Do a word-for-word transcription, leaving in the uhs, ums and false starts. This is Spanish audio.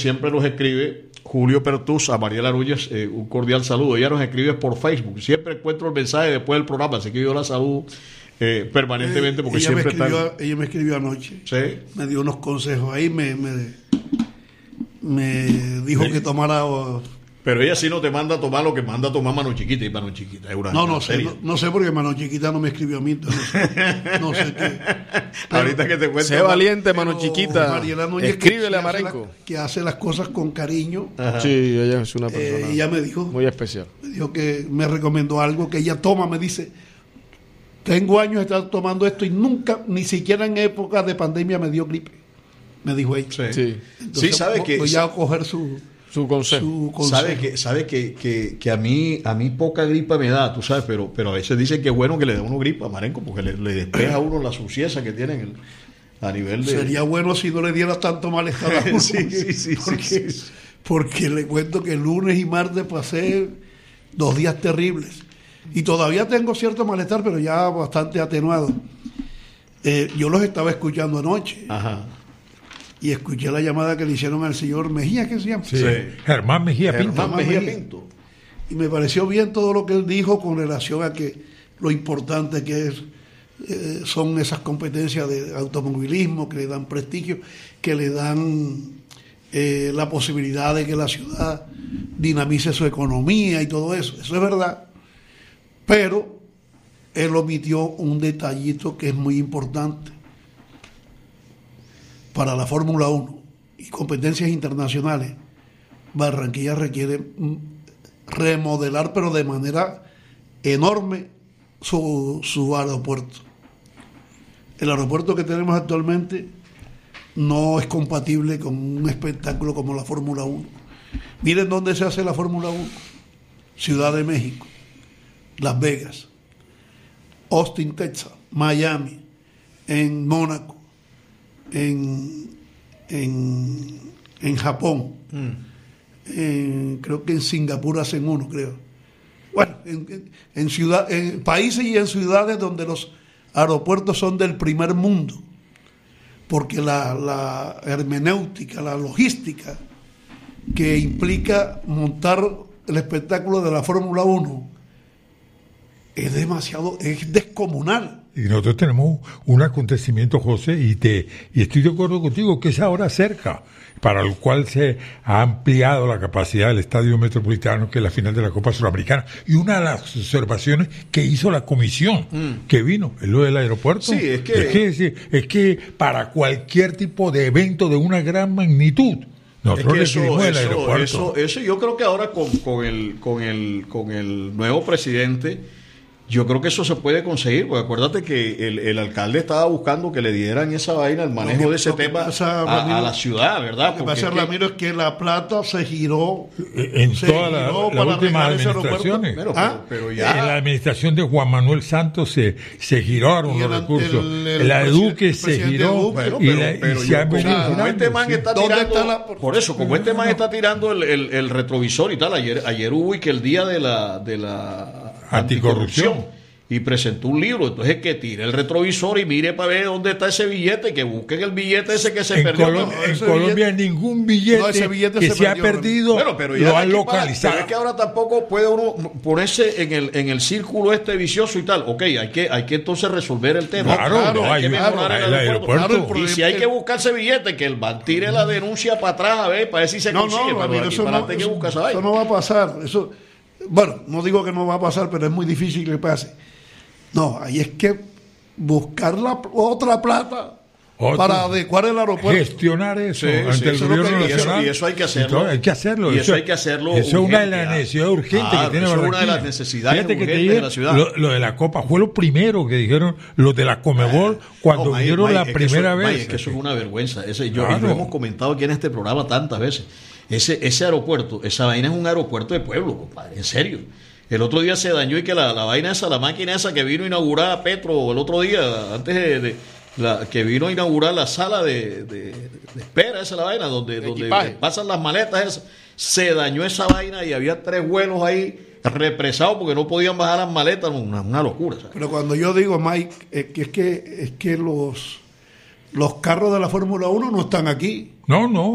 Siempre nos escribe Julio Pertús, a Mariela Arúñez, eh, un cordial saludo. Ella nos escribe por Facebook. Siempre encuentro el mensaje después del programa, así que yo la saludo eh, permanentemente porque ella siempre me escribió, está... Ella me escribió anoche. ¿Sí? Me dio unos consejos ahí, me, me, me dijo ¿Sí? que tomara... Pero ella sí no te manda a tomar lo que manda a tomar Mano Chiquita, y Mano Chiquita es una no, no sé, no, no sé porque Mano Chiquita no me escribió a mí, entonces no sé qué. Pero, ahorita que te cuento. Sé valiente, Mano Chiquita. Escríbele a Marenco. Que hace las cosas con cariño. Ajá. Sí, ella es una persona eh, ella me dijo, muy especial. Me dijo que me recomendó algo que ella toma, me dice, tengo años de estar tomando esto y nunca, ni siquiera en época de pandemia me dio gripe. Me dijo ella. Sí, sí. Entonces, sí sabe que... voy a coger su... Su consejo. Su consejo. Sabe que, sabe que, que, que a mí a mí poca gripa me da, tú sabes, pero, pero a veces dicen que es bueno que le dé uno gripa, Marenco, porque le, le despeja a uno la suciedad que tienen el, a nivel de... Sería bueno si no le diera tanto malestar a uno. sí, sí, sí, porque, sí, sí. porque le cuento que el lunes y martes pasé dos días terribles. Y todavía tengo cierto malestar, pero ya bastante atenuado. Eh, yo los estaba escuchando anoche. Ajá. Y escuché la llamada que le hicieron al señor Mejía, ¿qué se llama? Sí. Sí. Germán Mejía Pinto. Germán Mejía Pinto. Y me pareció bien todo lo que él dijo con relación a que lo importante que es eh, son esas competencias de automovilismo que le dan prestigio, que le dan eh, la posibilidad de que la ciudad dinamice su economía y todo eso. Eso es verdad. Pero él omitió un detallito que es muy importante. Para la Fórmula uno y competencias internacionales, Barranquilla requiere remodelar, pero de manera enorme, su, su aeropuerto. El aeropuerto que tenemos actualmente no es compatible con un espectáculo como la Fórmula uno. Miren dónde se hace la Fórmula uno. Ciudad de México, Las Vegas, Austin, Texas, Miami, en Mónaco, En, en, en Japón, mm. en, creo que en Singapur hacen uno, creo. Bueno, en, en, ciudad, en países y en ciudades donde los aeropuertos son del primer mundo, porque la, la hermenéutica, la logística que implica montar el espectáculo de la Fórmula uno es demasiado, es descomunal. Y nosotros tenemos un acontecimiento, José, y te y estoy de acuerdo contigo que es ahora cerca, para el cual se ha ampliado la capacidad del Estadio Metropolitano, que es la final de la Copa Sudamericana. Y una de las observaciones que hizo la comisión mm. que vino es lo del aeropuerto. Sí, es que... Es que, es, es que para cualquier tipo de evento de una gran magnitud, nosotros es que le pedimos el eso, aeropuerto. Eso, eso yo creo que ahora con, con, el, con, el, con el nuevo presidente... Yo creo que eso se puede conseguir, porque acuérdate que el, el alcalde estaba buscando que le dieran esa vaina, el manejo que, de ese tema pasa, a, Ramiro, a la ciudad, ¿verdad? Lo que pasa, es que, Ramiro, es que la plata se giró en se todas giró las la últimas administraciones. Pero, ¿Ah? pero, pero ya... En la administración de Juan Manuel Santos se, se giraron los el, recursos. El, el, la de Duque el se giró. Duque. Bueno, y pero, la, pero y yo, se como, como este man sí. está tirando, está la, por eso, como este man está tirando el, el, el retrovisor y tal, ayer, ayer hubo y que el día de la, de la anticorrupción. anticorrupción y presentó un libro, entonces que tire el retrovisor y mire para ver dónde está ese billete, que busquen el billete ese que se en perdió. Colom no, en Colombia billete, ningún billete, no, ese billete que se, se, perdió, ha perdido bueno, pero ya lo han localizado. Pero es que ahora tampoco puede uno ponerse en el en el círculo este vicioso y tal. Ok, hay que hay que entonces resolver el tema. Claro, claro no, hay que mejorar claro, el el aeropuerto. aeropuerto. Claro, y si hay que buscarse billete, que el man tire la denuncia para atrás a ver, para ver si se no, consigue. No, pero mira, aquí eso, para no, hay que eso, buscar esa eso no va a pasar. Eso, bueno, no digo que no va a pasar, pero es muy difícil que pase. No, ahí es que buscar la otra plata Otro, para adecuar el aeropuerto, gestionar eso sí, ante sí, el eso gobierno que, nacional y eso, y eso hay que hacerlo todo, hay que hacerlo y eso, eso hay que hacerlo eso es una de las necesidades urgentes claro, que tiene eso Barranquilla. Es una de las necesidades Fíjate que urgentes te de la ciudad. Lo, lo de la Copa fue lo primero que dijeron los de la Comebol cuando no, May, vinieron May, la es primera eso, vez. May, es que eso es una vergüenza. Ese, yo, claro. Y lo hemos comentado aquí en este programa tantas veces. Ese, ese aeropuerto, esa vaina es un aeropuerto de pueblo, compadre, en serio. El otro día se dañó y que la, la vaina esa, la máquina esa que vino a inaugurar Petro el otro día, antes de, de la, que vino a inaugurar la sala de, de, de espera, esa es la vaina, donde, donde pasan las maletas esas, se dañó esa vaina y había tres vuelos ahí represados porque no podían bajar las maletas, una, una locura. ¿sabes? Pero cuando yo digo, Mike, es que, es que, es que los, los carros de la Fórmula uno no están aquí. No, no.